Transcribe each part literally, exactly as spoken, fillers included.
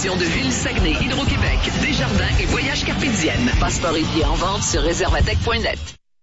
distribution de Ville Saguenay, Hydro-Québec, Desjardins et Voyage Carpédienne. Passeport et billets en vente sur réservatec point net.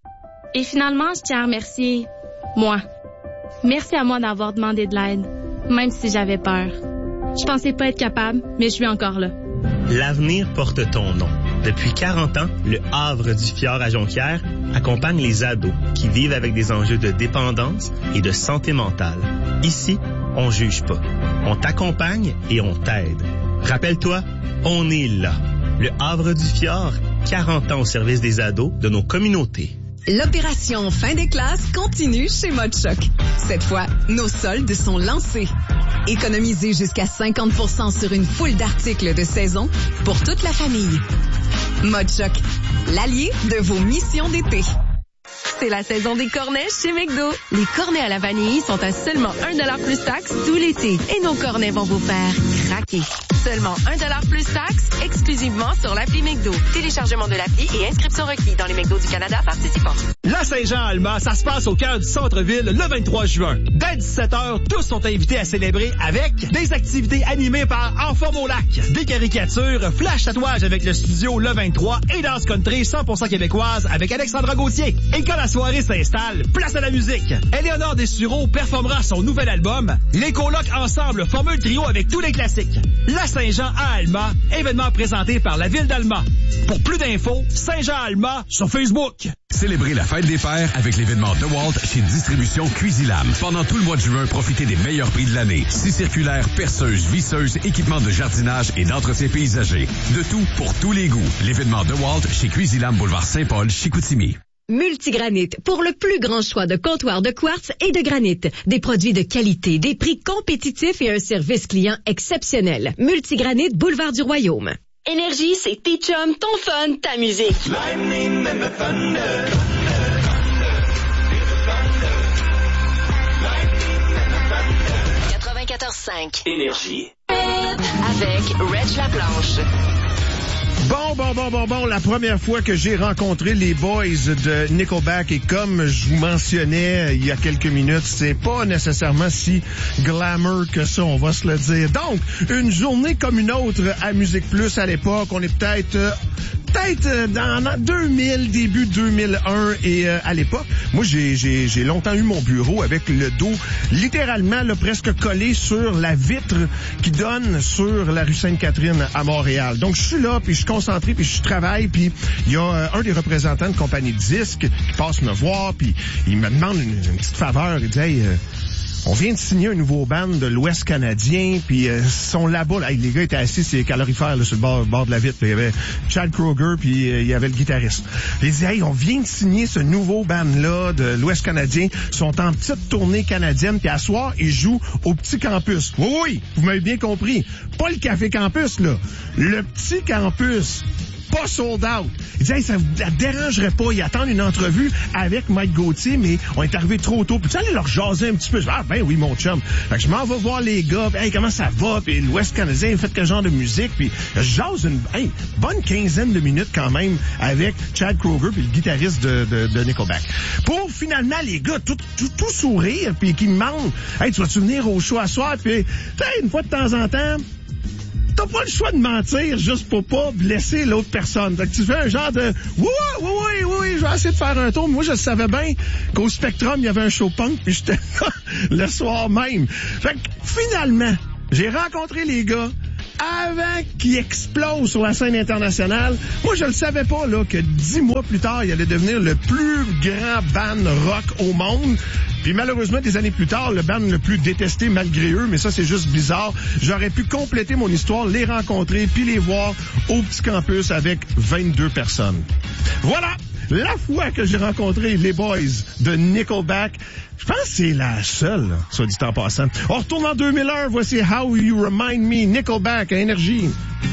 Et finalement, je tiens à remercier moi. Merci à moi d'avoir demandé de l'aide, même si j'avais peur. Je pensais pas être capable, mais je suis encore là. L'avenir porte ton nom. Depuis quarante ans, le Havre du Fjord à Jonquière accompagne les ados qui vivent avec des enjeux de dépendance et de santé mentale. Ici, on juge pas. On t'accompagne et on t'aide. Rappelle-toi, on est là. Le Havre du Fjord, quarante ans au service des ados de nos communautés. L'opération fin des classes continue chez Mode Choc. Cette fois, nos soldes sont lancés. Économisez jusqu'à cinquante pour cent sur une foule d'articles de saison pour toute la famille. Mode Choc, l'allié de vos missions d'été. C'est la saison des cornets chez McDo. Les cornets à la vanille sont à seulement un dollar plus taxe tout l'été. Et nos cornets vont vous faire craquer. Seulement un dollar plus taxe, exclusivement sur l'appli McDo. Téléchargement de l'appli et inscription requis dans les McDo du Canada participants. La Saint-Jean-Alma, ça se passe au cœur du centre-ville le vingt-trois juin. Dès dix-sept heures, tous sont invités à célébrer avec des activités animées par En Forme au lac, des caricatures, flash tatouage avec le studio Le vingt-trois et danse country cent pour cent québécoise avec Alexandra Gauthier. Et quand la soirée s'installe, place à la musique. Éléonore Dessureau performera son nouvel album. Les colocs ensemble forment le trio avec tous les classiques. La Saint-Jean à Alma, événement présenté par la ville d'Alma. Pour plus d'infos, Saint-Jean-Alma sur Facebook. Célébrez la fête des pères avec l'événement DeWalt chez Distribution Cuisilam. Pendant tout le mois de juin, profitez des meilleurs prix de l'année. Scie circulaire, perceuse, visseuse, équipements de jardinage et d'entretien paysager. De tout pour tous les goûts. L'événement DeWalt chez Cuisilam, boulevard Saint-Paul, Chicoutimi. Multigranit, pour le plus grand choix de comptoirs de quartz et de granit. Des produits de qualité, des prix compétitifs et un service client exceptionnel. Multigranit, boulevard du Royaume. Énergie, c'est tes chums, ton fun, ta musique. quatre-vingt-quatorze cinq. Énergie. Avec Reg Laplanche. Bon, bon, bon, bon, bon, la première fois que j'ai rencontré les boys de Nickelback, et comme je vous mentionnais il y a quelques minutes, c'est pas nécessairement si glamour que ça, on va se le dire. Donc, une journée comme une autre à Musique Plus à l'époque, on est peut-être... Euh, Peut-être dans deux mille, début deux mille un, et euh, à l'époque, moi j'ai, j'ai, j'ai longtemps eu mon bureau avec le dos littéralement là, presque collé sur la vitre qui donne sur la rue Sainte-Catherine à Montréal. Donc je suis là, puis je suis concentré, puis je travaille, puis il y a euh, un des représentants de compagnie de disques qui passe me voir, puis il me demande une, une petite faveur. Il dit hey, euh, on vient de signer un nouveau band de l'Ouest canadien, puis euh, ils sont là-bas. Là, les gars étaient assis sur les calorifères là, sur le bord, bord de la vitre. Il y avait Chad Kroeger, puis euh, il y avait le guitariste. Ils disaient, hey, on vient de signer ce nouveau band-là de l'Ouest canadien. Ils sont en petite tournée canadienne, puis à soir, ils jouent au Petit Campus. Oui, oui, vous m'avez bien compris. Pas le Café Campus, là. Le Petit Campus. Pas sold out. Il dit, hey, ça vous dérangerait pas. Ils attendent une entrevue avec Mike Gauthier, mais on est arrivé trop tôt. Puis tu allais leur jaser un petit peu. Je dis, ah, ben oui, mon chum. Fait que je m'en vais voir les gars. Puis, hey, comment ça va? Puis l'Ouest canadien, fait quel genre de musique? Puis je jase une hey, bonne quinzaine de minutes quand même avec Chad Kroeger puis le guitariste de, de, de Nickelback. Pour finalement, les gars, tout, tout, tout sourire, puis qui me demandent, hey, tu vas-tu venir au show à soir? Puis, une fois de temps en temps, t'as pas le choix de mentir juste pour pas blesser l'autre personne. Donc tu fais un genre de oui, oui, oui, oui, oui, je vais essayer de faire un tour. Moi, je savais bien qu'au Spectrum, il y avait un show punk, puis j'étais là le soir même. Fait que finalement, j'ai rencontré les gars avant qu'ils explosent sur la scène internationale. Moi, je le savais pas, là, que dix mois plus tard, il allait devenir le plus grand band rock au monde. Puis malheureusement, des années plus tard, le band le plus détesté malgré eux, mais ça, c'est juste bizarre. J'aurais pu compléter mon histoire, les rencontrer, puis les voir au Petit Campus avec vingt-deux personnes. Voilà! La fois que j'ai rencontré les boys de Nickelback, je pense que c'est la seule, soit dit en passant. On retourne en deux mille un, voici How You Remind Me, Nickelback à Énergie.